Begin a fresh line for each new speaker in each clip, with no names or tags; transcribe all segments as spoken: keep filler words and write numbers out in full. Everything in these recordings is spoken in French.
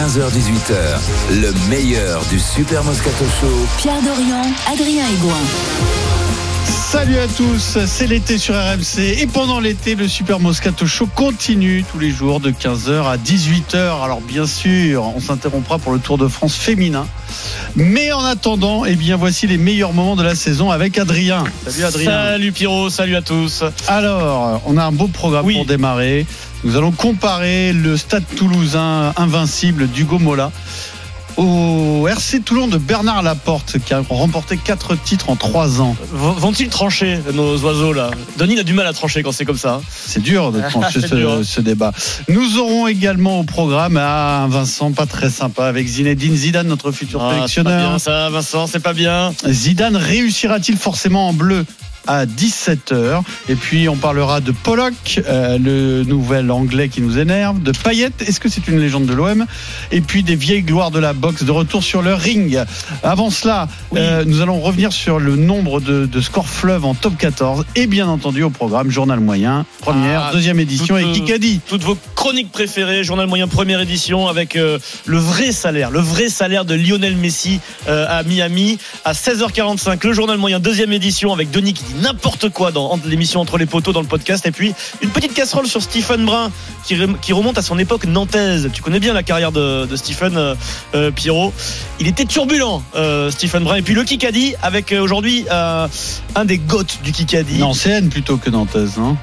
quinze heures dix-huit heures, le meilleur du Super Moscato Show.
Pierre Dorian, Adrien Aigouin.
Salut à tous, c'est l'été sur R M C et pendant l'été, le Super Moscato Show continue tous les jours de quinze heures à dix-huit heures. Alors bien sûr, on s'interrompra pour le Tour de France féminin. Mais en attendant, eh bien voici les meilleurs moments de la saison avec Adrien. Salut Adrien.
Salut Pierrot, salut à tous.
Alors, on a un beau programme oui. pour démarrer. Nous allons comparer le Stade Toulousain invincible d'Hugo Mola au R C Toulon de Bernard Laporte qui a remporté quatre titres en trois ans.
Vont-ils trancher nos oiseaux là ? Denis a du mal à trancher quand c'est comme ça.
C'est dur de trancher ce, dur. ce débat. Nous aurons également au programme ah, un Vincent pas très sympa avec Zinedine Zidane, notre futur ah, sélectionneur.
C'est pas bien ça, Vincent, c'est pas bien.
Zidane réussira-t-il forcément en bleu à dix-sept heures. Et puis on parlera de Pollock, euh, le nouvel anglais qui nous énerve, de Payet, est-ce que c'est une légende de l'O M, et puis des vieilles gloires de la boxe de retour sur le ring. Avant cela, oui. euh, nous allons revenir sur le nombre de, de scores fleuves en top quatorze et bien entendu au programme Journal Moyen, première, ah, deuxième édition et Kikadi.
Toutes vos chroniques préférées, Journal Moyen première édition avec euh, le vrai salaire, le vrai salaire de Lionel Messi euh, à Miami à seize heures quarante-cinq. Le Journal Moyen deuxième édition avec Denis qui dit n'importe quoi dans l'émission Entre les poteaux dans le podcast, et puis une petite casserole sur Stephen Brun qui, qui remonte à son époque nantaise. Tu connais bien la carrière de, de Stephen euh, euh, Pierrot. Il était turbulent euh, Stephen Brun, et puis le Kikadi avec euh, aujourd'hui euh, un des goats du Kikadi.
Nancéenne plutôt que nantaise, non?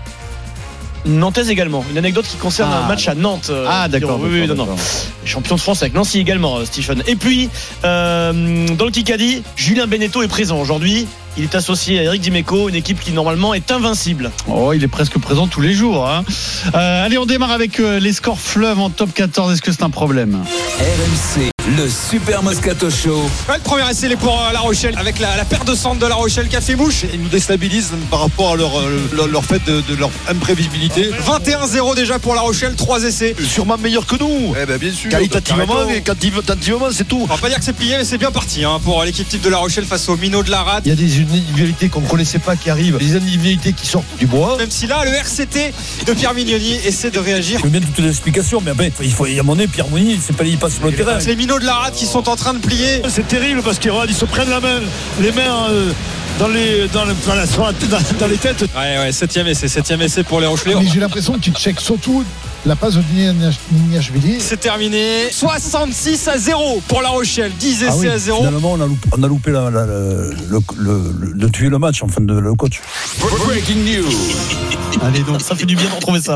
Nantaise également. Une anecdote qui concerne ah, un match à Nantes. Euh,
ah d'accord.
Oui, oui, non, non. Champion de France avec Nancy également, euh, Stephen. Et puis euh, dans le Kikadi, Julien Beneteau est présent aujourd'hui. Il est associé à Eric Dimeco, une équipe qui normalement est invincible.
Oh, il est presque présent tous les jours. Hein. Euh, allez, on démarre avec euh, les scores fleuves en top quatorze. Est-ce que c'est un problème ?
R M C, le Super Moscato Show.
Ouais, le premier essai, il est pour euh, La Rochelle, avec la, la paire de centre de La Rochelle qui a fait mouche.
Ils nous déstabilisent par rapport à leur, leur, leur fait de, de leur imprévisibilité.
vingt et un zéro déjà pour La Rochelle, trois essais.
Sûrement meilleur que nous.
Eh ben, bien sûr.
Qualitativement et quantitativement, c'est tout.
On va pas dire que c'est plié, mais c'est bien parti hein, pour l'équipe type de La Rochelle face aux minots de la rade.
Il y a des individualités qu'on ne connaissait pas qui arrivent, des individualités qui sortent du bois.
Même si là, le R C T de Pierre Mignoni essaie de réagir.
Je veux bien toutes les explications, mais après, il faut y amener Pierre Mignoni, c'est pas il passe sur le terrain.
C'est les minots de la rade qui sont en train de plier.
C'est terrible parce qu'ils ils se prennent la main, les mains euh, dans les dans, le, dans, la, dans, dans les têtes.
Ouais, ouais, septième essai, septième essai pour les Rochelais.
Mais j'ai l'impression que tu checkes surtout la passe de Niachvili.
C'est terminé. soixante-six à zéro pour La Rochelle. dix essais ah oui, à zéro.
Finalement, on a loupé, on a loupé la, la, la, le, le, le, de tuer le match, enfin, de, le coach.
Breaking news.
Allez, donc ça fait du bien de retrouver ça.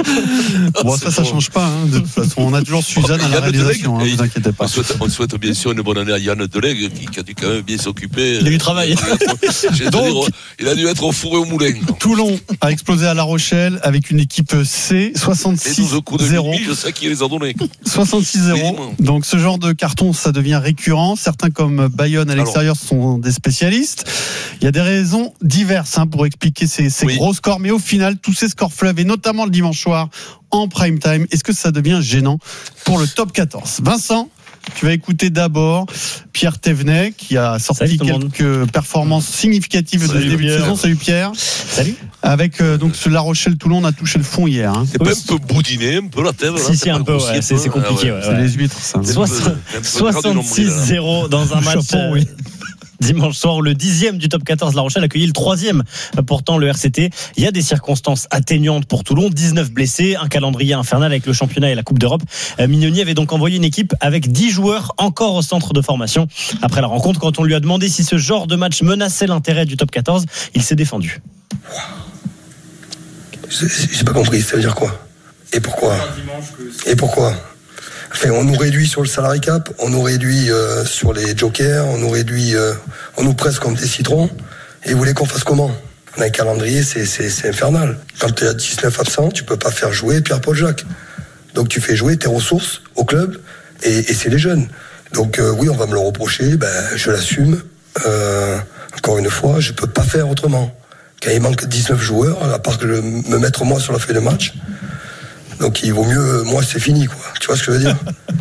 Bon, ça, ça change pas. Hein, de toute façon, on a toujours Suzanne à la réalisation. Ne hein, vous inquiétez pas.
On souhaite, on souhaite bien sûr une bonne année à Yann Delegue qui, qui a dû quand même bien s'occuper.
Il a eu du travail.
Il a, donc, dire, il a dû être au four et au moulin.
Toulon a explosé à La Rochelle avec une équipe C, soixante-six zéro.
Je sais qui les a donnés.
soixante-six zéro. Donc ce genre de carton, ça devient récurrent. Certains comme Bayonne à l'extérieur Alors. sont des spécialistes. Il y a des raisons diverses hein, pour expliquer ces, ces oui. gros scores. Mais au final, tous ces scores fleuves, et notamment le dimanche soir en prime time, est-ce que ça devient gênant pour le top quatorze ? Vincent, tu vas écouter d'abord Pierre Thévenet qui a sorti quelques performances significatives de début Pierre. de saison. Salut Pierre.
Salut.
Avec euh, donc ce La Rochelle-Toulon, on a touché le fond hier. Hein.
C'est pas un peu boudiné, un peu la tête.
Si, si, un peu, ouais, c'est, c'est compliqué.
Ah ouais.
Ouais,
c'est
ouais.
les huîtres, ça.
soixante-six zéro dans un match. Chapeau, oui. Dimanche soir, le dixième du top quatorze, La Rochelle accueillit le troisième. Pourtant, le R C T, il y a des circonstances atteignantes pour Toulon. dix-neuf blessés, un calendrier infernal avec le championnat et la Coupe d'Europe. Mignoni avait donc envoyé une équipe avec dix joueurs encore au centre de formation. Après la rencontre, quand on lui a demandé si ce genre de match menaçait l'intérêt du top quatorze, il s'est défendu.
J'ai pas compris, ça veut dire quoi ? Et pourquoi ? Et pourquoi ? Enfin, on nous réduit sur le salary cap, on nous réduit euh, sur les jokers, on nous réduit, euh, on nous presse comme des citrons. Et vous voulez qu'on fasse comment ? On a un calendrier, c'est, c'est, c'est infernal. Quand tu as dix-neuf absents, tu peux pas faire jouer Pierre-Paul Jacques. Donc tu fais jouer tes ressources au club, et, et c'est les jeunes. Donc euh, oui, on va me le reprocher, ben, je l'assume. Euh, encore une fois, je peux pas faire autrement. Quand il manque dix-neuf joueurs, à part que je me mettre moi sur la feuille de match, donc il vaut mieux, moi c'est fini quoi. Tu vois ce que je veux dire ?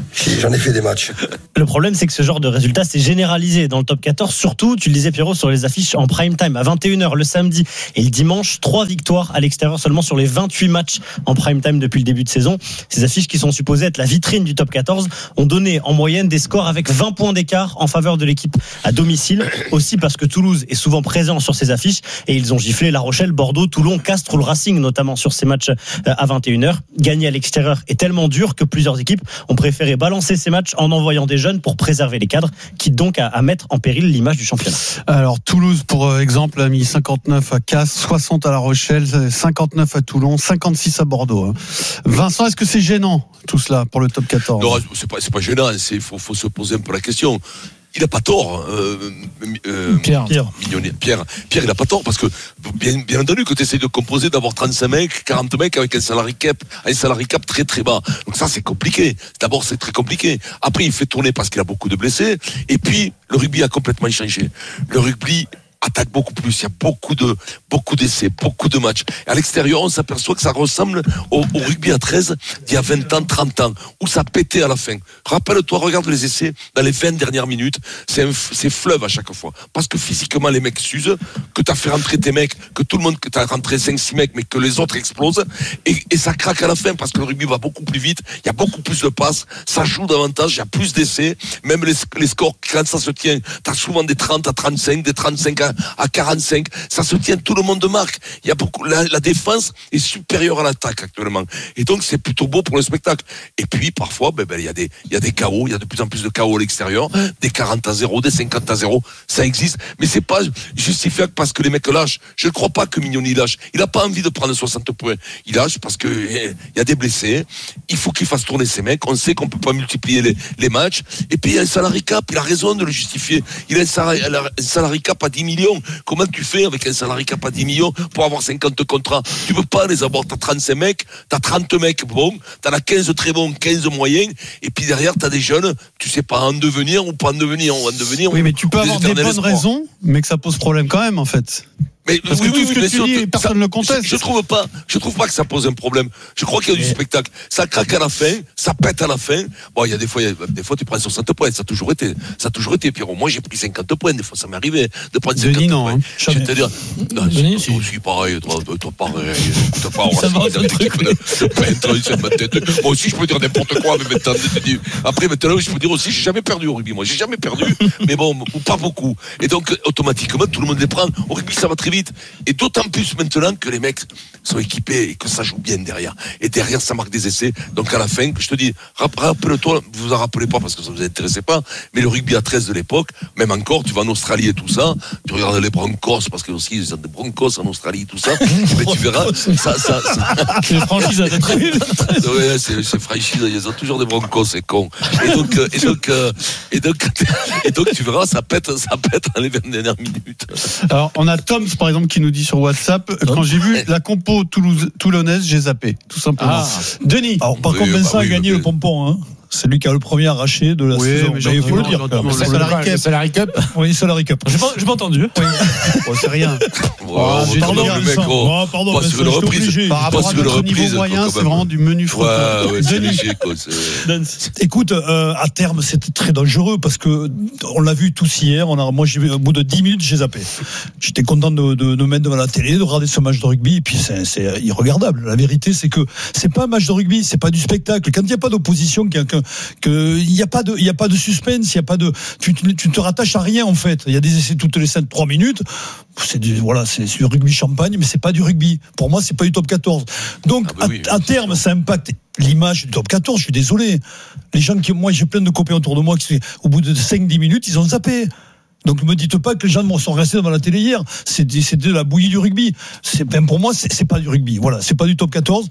J'en ai fait des matchs.
Le problème, c'est que ce genre de résultat, c'est généralisé dans le top quatorze. Surtout, tu le disais, Pierrot, sur les affiches en prime time à vingt et une heures le samedi et le dimanche. Trois victoires à l'extérieur seulement sur les vingt-huit matchs en prime time depuis le début de saison. Ces affiches qui sont supposées être la vitrine du top quatorze ont donné en moyenne des scores avec vingt points d'écart en faveur de l'équipe à domicile. Aussi parce que Toulouse est souvent présent sur ces affiches et ils ont giflé La Rochelle, Bordeaux, Toulon, Castres ou le Racing notamment sur ces matchs à vingt et une heures. Gagner à l'extérieur est tellement dur que plusieurs équipes ont préféré balancer ces matchs en envoyant des jeunes pour préserver les cadres, quitte donc à, à mettre en péril l'image du championnat.
Alors Toulouse, pour exemple, a mis cinquante-neuf à Castres, soixante à La Rochelle, cinquante-neuf à Toulon, cinquante-six à Bordeaux. Vincent, est-ce que c'est gênant tout cela pour le top quatorze?
Non, c'est pas, c'est pas gênant, il faut, faut se poser un peu la question. Il n'a pas tort, euh, euh,
Pierre.
Pierre. Pierre. Pierre, il n'a pas tort parce que, bien, bien entendu, que tu essaies de composer, d'avoir trente-cinq mecs, quarante mecs avec un salary cap, un salary cap très très bas. Donc ça, c'est compliqué. D'abord, c'est très compliqué. Après, il fait tourner parce qu'il a beaucoup de blessés. Et puis, le rugby a complètement changé. Le rugby attaque beaucoup plus, il y a beaucoup de beaucoup d'essais, beaucoup de matchs. Et à l'extérieur, on s'aperçoit que ça ressemble au, au rugby à treize d'il y a vingt ans, trente ans, où ça pétait à la fin. Rappelle-toi, regarde les essais dans les vingt dernières minutes, c'est un, c'est fleuve à chaque fois. Parce que physiquement, les mecs s'usent, que tu as fait rentrer tes mecs, que tout le monde, que tu as rentré cinq six mecs, mais que les autres explosent, et, et ça craque à la fin, parce que le rugby va beaucoup plus vite, il y a beaucoup plus de passes, ça joue davantage, il y a plus d'essais, même les, les scores, quand ça se tient, tu as souvent des trente à trente-cinq, des trente-cinq à à quarante-cinq, ça se tient, tout le monde marque. Il y a beaucoup, la, la défense est supérieure à l'attaque actuellement. Et donc c'est plutôt beau pour le spectacle. Et puis parfois, ben, ben, il y a des, il y a des K O, il y a de plus en plus de K O à l'extérieur, des quarante à zéro, des cinquante à zéro, ça existe. Mais c'est pas justifiable parce que les mecs lâchent. Je ne crois pas que Mignoni lâche. Il a pas envie de prendre soixante points. Il lâche parce que eh, il y a des blessés. Il faut qu'il fasse tourner ses mecs. On sait qu'on peut pas multiplier les, les matchs. Et puis il y a un salary cap. Il a raison de le justifier. Il a un salary, un salary cap à dix millions. Comment tu fais avec un salarié cap à dix millions pour avoir cinquante contrats? Tu peux pas les avoir. T'as trente-cinq mecs, t'as trente mecs bons, t'en as quinze très bons, quinze moyens, et puis derrière t'as des jeunes, tu sais pas en devenir ou pas en devenir, ou en devenir.
Oui, mais tu peux avoir des bonnes espoirs. raisons, mais que ça pose problème quand même en fait.
Mais
parce
oui,
que
oui,
tout ce que
oui,
tu dis, personne ne le conteste.
Je, je trouve pas, je trouve pas que ça pose un problème. Je crois qu'il y a mais... du spectacle. Ça craque à la fin, ça pète à la fin. Bon, il y a des fois, il y a, des fois tu prends soixante points. Ça a toujours été, ça a toujours été. Pierrot, moi j'ai pris cinquante points. Des fois, ça m'est arrivé de prendre cinquante
Denis, non,
points.
Hein.
Je vais te dire, non, Denis, c'est aussi pareil. Toi, toi pareil. T'as pas avoir une équipe de peintre, c'est ma tête. Moi aussi, je peux dire n'importe quoi. Mais maintenant, après, maintenant, je peux dire aussi, j'ai jamais perdu au rugby. Moi, j'ai jamais perdu. Mais bon, ou pas beaucoup. Et donc, automatiquement, tout le monde les prend. Au rugby, ça va très vite. Et d'autant plus maintenant que les mecs sont équipés et que ça joue bien derrière. Et derrière, ça marque des essais. Donc à la fin, je te dis, rappelle-toi, vous vous en rappelez pas parce que ça vous intéressait pas, mais le rugby à treize de l'époque, même encore, tu vas en Australie et tout ça, tu regardes les Broncos, parce que aussi, ils ont des Broncos en Australie et tout ça, mais tu verras, ça, ça, ça...
Les franchises à des treize.
Ouais, c'est, c'est franchise, ils ont toujours des Broncos, c'est con. Et donc, et donc, et donc, et donc, tu verras, ça pète, ça pète dans les vingt dernières minutes.
Alors, on a Tom, par exemple, qui nous dit sur WhatsApp, quand j'ai vu la compo Toulouse, toulonnaise, j'ai zappé, tout simplement. Ah. Denis.
Alors, par
oui,
contre, Vincent
bah oui,
a gagné
oui.
le pompon, hein. C'est lui qui a le premier arraché de la
oui,
saison.
Mais,
mais il faut le dire.
Le salary cap.
Salary cap. Oui, salary cap. J'ai pas, j'ai pas entendu. Oui.
Bon, c'est rien.
Oh, oh,
j'ai pardon,
le mec, oh.
oh, pardon,
pas sur une reprise.
Par rapport à notre niveau moyen, c'est vraiment du menu fruit.
Ouais, ouais, c'est léger, quoi. C'est...
Écoute, euh, à terme, c'était très dangereux parce que on l'a vu tous hier. On a, moi, j'ai, au bout de dix minutes, j'ai zappé. J'étais content de, de, de mettre devant la télé, de regarder ce match de rugby. Et puis, c'est, c'est irregardable. La vérité, c'est que c'est pas un match de rugby, c'est pas du spectacle. Quand il n'y a pas d'opposition, qu'il y a, que, que il n'y a pas de, il y a pas de suspense, il y a pas de, tu, tu, tu ne te rattaches à rien en fait. Il y a des essais toutes les cinq trois minutes. C'est du, voilà, c'est du rugby champagne, mais c'est pas du rugby. Pour moi, c'est pas du top quatorze. Donc, ah bah oui, à, à terme, ça impacte l'image du top quatorze. Je suis désolé. Les gens qui, moi, j'ai plein de copains autour de moi qui, au bout de cinq dix minutes, ils ont zappé. Donc ne me dites pas que les gens sont restés devant la télé hier. C'est, c'est de la bouillie du rugby. C'est, ben pour moi, c'est, c'est pas du rugby. Voilà, c'est pas du top quatorze.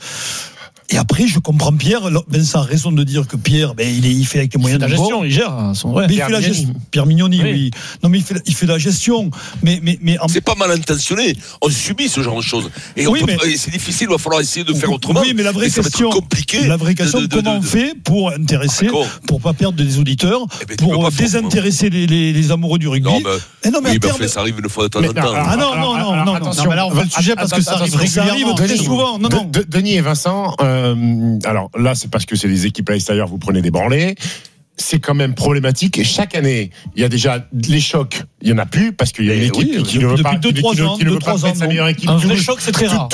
Et après, je comprends Pierre. Vincent a raison de dire que Pierre, ben, il, est, il fait avec les moyens de bord.
Il gère son vrai.
Mais il fait la gestion. Pierre Mignoni, oui. oui. Non, mais il fait, il fait la gestion. Mais, mais, mais en...
C'est pas mal intentionné. On subit ce genre de choses. Et, on oui, peut, mais... et c'est difficile. Il va falloir essayer de faire autrement.
Oui, mais la vraie
et
question,
compliqué
la vraie question,
de, de,
comment de, de, on fait pour intéresser, ah, pour pas perdre des auditeurs, eh ben, pour désintéresser les, les, les amoureux du rugby.
Non, mais,
eh non, mais
oui,
terme...
ben, ça arrive une fois de temps en temps.
Ah non, non, non, non.
Attention. Là, on fait le sujet parce que ça arrive régulièrement,
très souvent. Non, non.
Denis et Vincent. Euh, alors là, c'est parce que c'est des équipes à l'extérieur, vous prenez des branlées. C'est quand même problématique et chaque année il y a déjà les chocs, il y en a plus parce qu'il y a une équipe
oui,
qui ne veut pas, qui, qui, qui ne veut pas mettre sa meilleure équipe.
Un vrai choc, c'est très rare.